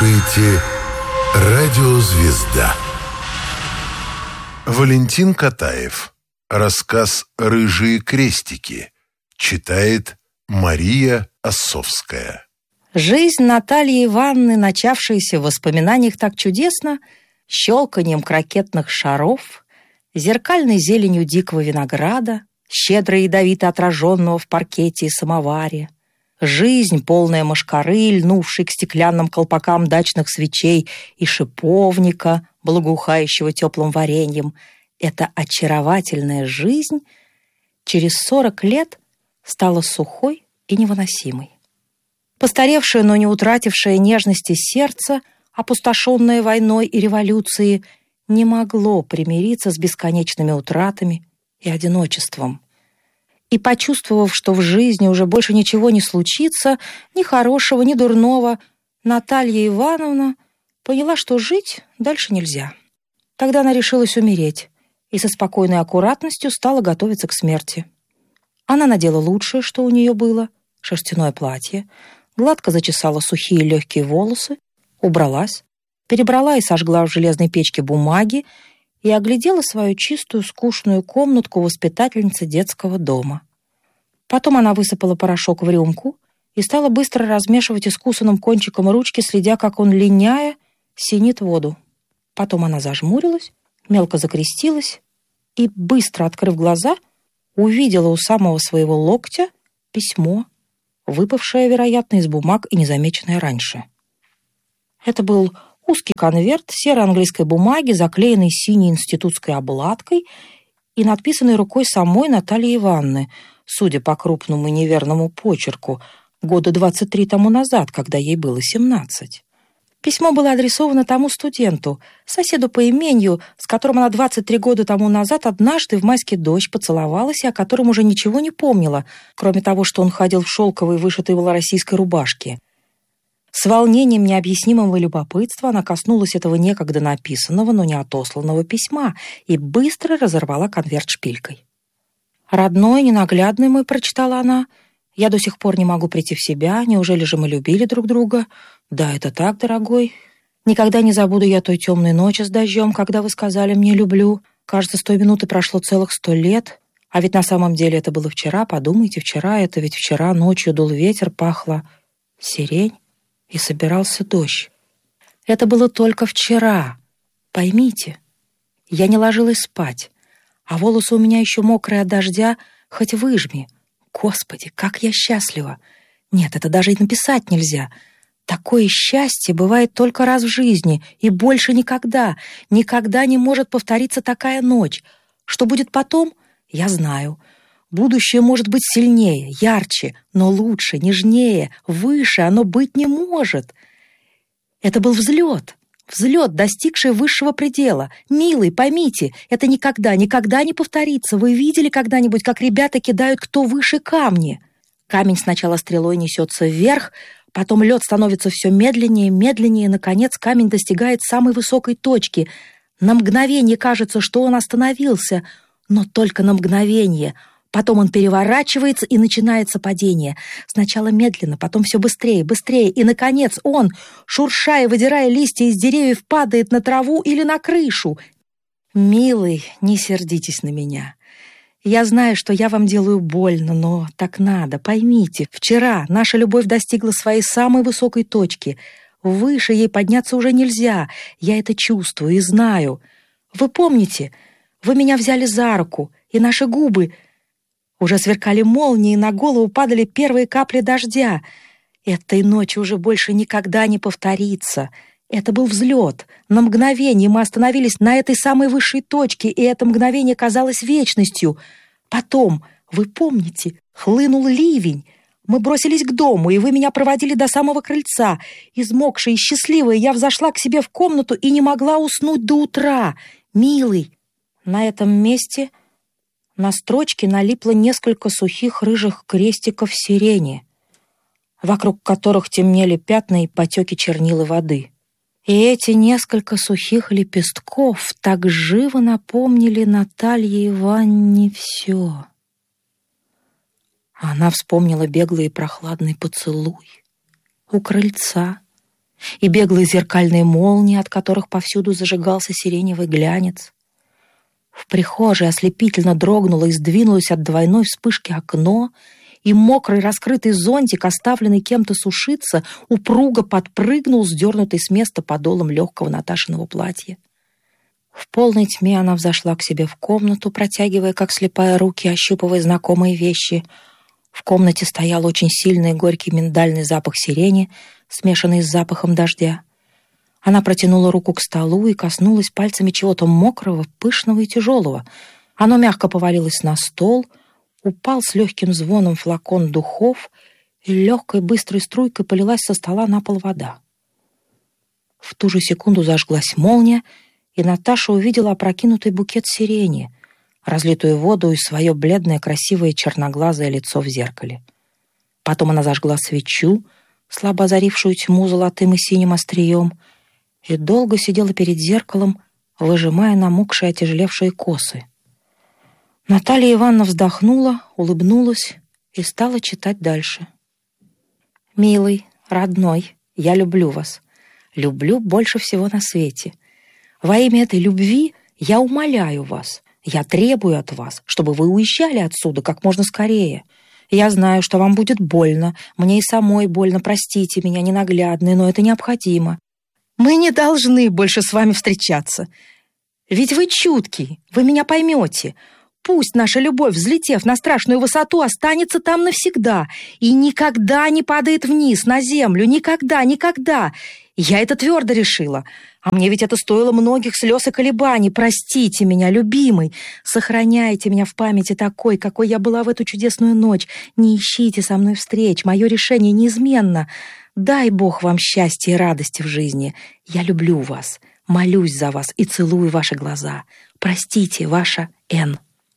слушаете «Радио Звезда». Валентин Катаев. Рассказ «Рыжие крестики». Читает Мария Оссовская. Жизнь Натальи Ивановны, начавшаяся в воспоминаниях так чудесно, щелканьем крокетных шаров, зеркальной зеленью дикого винограда, щедро и ядовито отраженного в паркете и самоваре, жизнь, полная мошкары, льнувшей к стеклянным колпакам дачных свечей и шиповника, благоухающего теплым вареньем, эта очаровательная жизнь через 40 лет стала сухой и невыносимой. Постаревшее, но не утратившее нежности сердце, опустошенное войной и революцией, не могло примириться с бесконечными утратами и одиночеством. И, почувствовав, что в жизни уже больше ничего не случится, ни хорошего, ни дурного, Наталья Ивановна поняла, что жить дальше нельзя. Тогда она решилась умереть и со спокойной аккуратностью стала готовиться к смерти. Она надела лучшее, что у нее было, шерстяное платье, гладко зачесала сухие легкие волосы, убралась, перебрала и сожгла в железной печке бумаги и оглядела свою чистую, скучную комнатку воспитательницы детского дома. Потом она высыпала порошок в рюмку и стала быстро размешивать искусанным кончиком ручки, следя, как он, линяя, синит воду. Потом она зажмурилась, мелко закрестилась и, быстро открыв глаза, увидела у самого своего локтя письмо, выпавшее, вероятно, из бумаг и незамеченное раньше. Это был узкий конверт серой английской бумаги, заклеенный синей институтской обладкой и надписанный рукой самой Натальи Ивановны, судя по крупному и неверному почерку, года 23 тому назад, когда ей было 17. Письмо было адресовано тому студенту, соседу по имению, с которым она 23 года тому назад однажды в майский дождь поцеловалась и о котором уже ничего не помнила, кроме того, что он ходил в шелковой, вышитой малороссийской рубашке. С волнением необъяснимого любопытства она коснулась этого некогда написанного, но не отосланного письма и быстро разорвала конверт шпилькой. «Родной, ненаглядный мой», — прочитала она, — «я до сих пор не могу прийти в себя. Неужели же мы любили друг друга? Да, это так, дорогой. Никогда не забуду я той темной ночи с дождем, когда вы сказали мне «люблю». Кажется, с той минуты прошло целых 100 лет. А ведь на самом деле это было вчера. Подумайте, вчера это ведь вчера ночью дул ветер, пахла сирень. И собирался дождь. Это было только вчера. Поймите, я не ложилась спать, а волосы у меня еще мокрые от дождя, хоть выжми. Господи, как я счастлива! Нет, это даже и написать нельзя. Такое счастье бывает только раз в жизни, и больше никогда, никогда не может повториться такая ночь. Что будет потом, я знаю. Будущее может быть сильнее, ярче, но лучше, нежнее, выше оно быть не может. Это был взлет, достигший высшего предела. Милый, поймите, это никогда, никогда не повторится. Вы видели когда-нибудь, как ребята кидают кто выше камни? Камень сначала стрелой несется вверх, потом лед становится все медленнее, медленнее, и, наконец, камень достигает самой высокой точки. На мгновение кажется, что он остановился, но только на мгновение. Потом он переворачивается, и начинается падение. Сначала медленно, потом все быстрее, быстрее, и, наконец, он, шурша и выдирая листья из деревьев, падает на траву или на крышу. Милый, не сердитесь на меня. Я знаю, что я вам делаю больно, но так надо, поймите. Вчера наша любовь достигла своей самой высокой точки. Выше ей подняться уже нельзя. Я это чувствую и знаю. Вы помните, вы меня взяли за руку, и наши губы... Уже сверкали молнии, и на голову падали первые капли дождя. Этой ночи уже больше никогда не повторится. Это был взлет. На мгновение мы остановились на этой самой высшей точке, и это мгновение казалось вечностью. Потом, вы помните, хлынул ливень. Мы бросились к дому, и вы меня проводили до самого крыльца. Измокшая и счастливая, я взошла к себе в комнату и не могла уснуть до утра. Милый, на этом месте... На строчке налипло несколько сухих рыжих крестиков сирени, вокруг которых темнели пятна и потеки чернил и воды. И эти несколько сухих лепестков так живо напомнили Наталье Ивановне все. Она вспомнила беглый и прохладный поцелуй у крыльца и беглые зеркальные молнии, от которых повсюду зажигался сиреневый глянец. В прихожей ослепительно дрогнуло и сдвинулось от двойной вспышки окно, и мокрый раскрытый зонтик, оставленный кем-то сушиться, упруго подпрыгнул, сдернутый с места подолом легкого Наташиного платья. В полной тьме она взошла к себе в комнату, протягивая, как слепая, руки, ощупывая знакомые вещи. В комнате стоял очень сильный горький миндальный запах сирени, смешанный с запахом дождя. Она протянула руку к столу и коснулась пальцами чего-то мокрого, пышного и тяжелого. Оно мягко повалилось на стол, упал с легким звоном флакон духов, и легкой быстрой струйкой полилась со стола на пол вода. В ту же секунду зажглась молния, и Наташа увидела опрокинутый букет сирени, разлитую воду и свое бледное, красивое черноглазое лицо в зеркале. Потом она зажгла свечу, слабо озарившую тьму золотым и синим острием, и долго сидела перед зеркалом, выжимая намокшие, отяжелевшие косы. Наталья Ивановна вздохнула, улыбнулась и стала читать дальше. «Милый, родной, я люблю вас. Люблю больше всего на свете. Во имя этой любви я умоляю вас, я требую от вас, чтобы вы уезжали отсюда как можно скорее. Я знаю, что вам будет больно, мне и самой больно, простите меня, ненаглядные, но это необходимо. Мы не должны больше с вами встречаться. Ведь вы чуткий, вы меня поймете. Пусть наша любовь, взлетев на страшную высоту, останется там навсегда и никогда не падает вниз, на землю, никогда, никогда. Я это твердо решила. А мне ведь это стоило многих слез и колебаний. Простите меня, любимый. Сохраняйте меня в памяти такой, какой я была в эту чудесную ночь. Не ищите со мной встреч. Мое решение неизменно. Дай Бог вам счастья и радости в жизни. Я люблю вас, молюсь за вас и целую ваши глаза. Простите, ваша Н.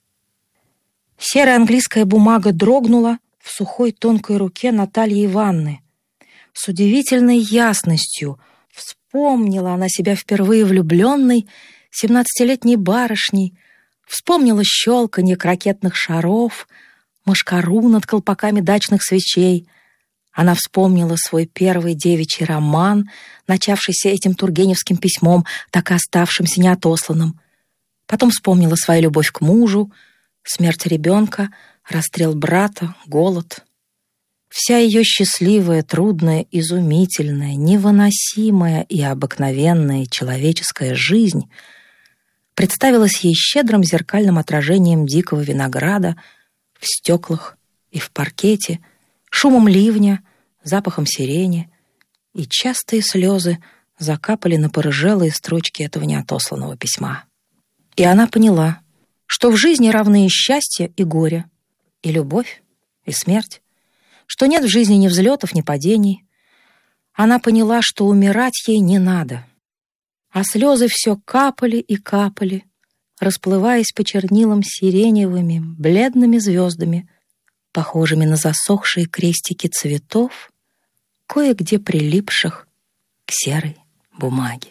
Серая английская бумага дрогнула в сухой тонкой руке Натальи Ивановны. С удивительной ясностью вспомнила она себя впервые влюбленной, 17-летней барышней, вспомнила щелканье крокетных шаров, мошкару над колпаками дачных свечей. Она вспомнила свой первый девичий роман, начавшийся этим тургеневским письмом, так и оставшимся неотосланным. Потом вспомнила свою любовь к мужу, смерть ребенка, расстрел брата, голод. Вся ее счастливая, трудная, изумительная, невыносимая и обыкновенная человеческая жизнь представилась ей щедрым зеркальным отражением дикого винограда в стеклах и в паркете, шумом ливня, запахом сирени, и частые слезы закапали на порыжелые строчки этого неотосланного письма. И она поняла, что в жизни равны и счастье, и горе, и любовь, и смерть, что нет в жизни ни взлетов, ни падений. Она поняла, что умирать ей не надо. А слезы все капали и капали, расплываясь по чернилам сиреневыми, бледными звездами, похожими на засохшие крестики цветов, кое-где прилипших к серой бумаге.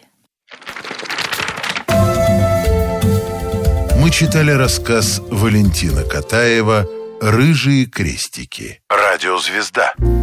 Мы читали рассказ Валентина Катаева «Рыжие крестики». Радиозвезда.